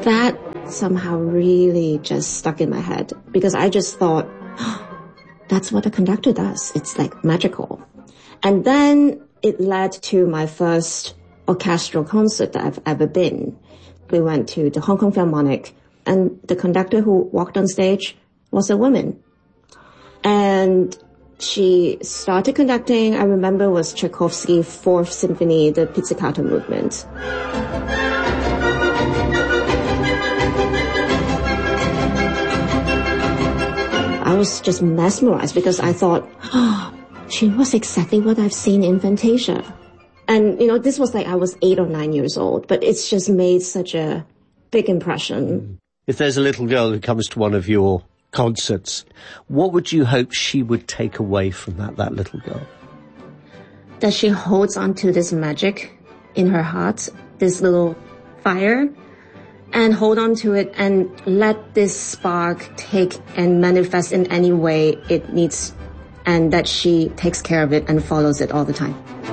that somehow really just stuck in my head because I just thought, that's what a conductor does. It's like magical. And then it led to my first orchestral concert that I've ever been. We went to the Hong Kong Philharmonic, and the conductor who walked on stage was a woman. And she started conducting, I remember, was Tchaikovsky's Fourth Symphony, the Pizzicato movement. I was just mesmerized because I thought, she was exactly what I've seen in Fantasia. And, this was like I was 8 or 9 years old, but it's just made such a big impression. If there's a little girl who comes to one of your concerts, what would you hope she would take away from that little girl? That she holds on to this magic in her heart, this little fire, and hold on to it and let this spark take and manifest in any way it needs, and that she takes care of it and follows it all the time.